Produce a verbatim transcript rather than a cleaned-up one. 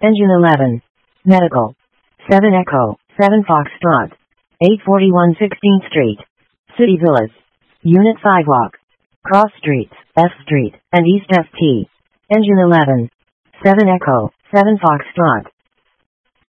Engine eleven. Medical. seven Echo, seven Foxtrot. eight forty-one sixteenth Street. City Villas. Unit Sidewalk. Cross Streets, F Street, and East F T. Engine eleven. seven Echo, seven Foxtrot.